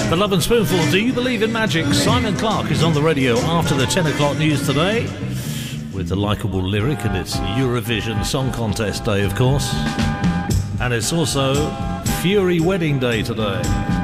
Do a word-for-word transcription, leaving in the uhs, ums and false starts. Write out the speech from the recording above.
The Love and Spoonful, Do You Believe in Magic? Simon Clarke is on the radio after the ten o'clock news today with a likeable lyric, and it's Eurovision Song Contest Day, of course. And it's also Fury Wedding Day today.